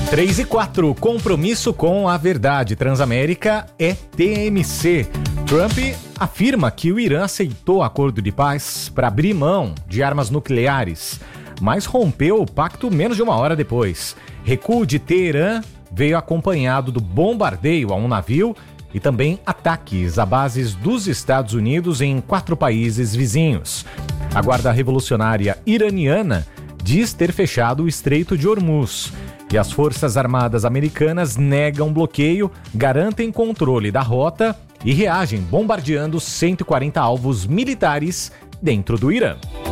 3 e 4, compromisso com a verdade. Transamérica é TMC. Trump afirma que o Irã aceitou acordo de paz para abrir mão de armas nucleares, mas rompeu o pacto menos de uma hora depois. Recuo de Teherã veio acompanhado do bombardeio a um navio e também ataques a bases dos Estados Unidos em 4 países vizinhos. A Guarda Revolucionária Iraniana diz ter fechado o Estreito de Hormuz. E as Forças Armadas Americanas negam bloqueio, garantem controle da rota e reagem bombardeando 140 alvos militares dentro do Irã.